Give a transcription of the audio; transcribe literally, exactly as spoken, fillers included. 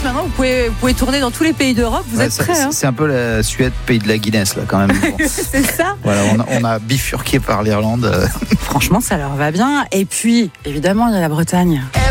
maintenant, vous pouvez, vous pouvez tourner dans tous les pays d'Europe. Vous Ouais, êtes ça, prêts, c'est, hein. c'est un peu la Suède, pays de la Guinness, là, quand même. Bon. C'est ça. Voilà, on a, on a bifurqué par l'Irlande. Franchement, ça leur va bien. Et puis, évidemment, il y a la Bretagne.